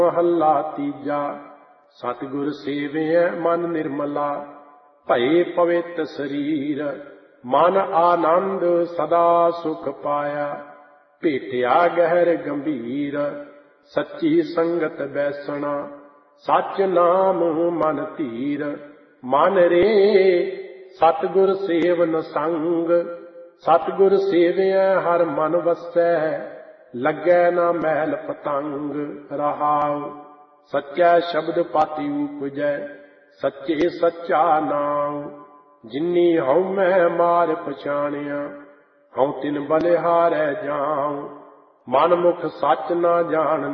महला तीजा। सतगुर सेवियै मन निर्मला, भये पवित शरीर। मन आनंद सदा सुख पाया, भेटिया गहर गंभीर। सच्ची संगत बैसना, सच नाम मन धीर। मन रे सतगुर सेवन संग, सतगुर सेवियै हर मन वसै। लगै ना मैल पतंग रहाओ, सच्चै शब्द पाति उपजै। सच्चे सच्चा नाम, जिन्नी हਉ मैं मार पछाणिया। हਉ तिन बलिहारै जाऊं, मन मुख सच ना जान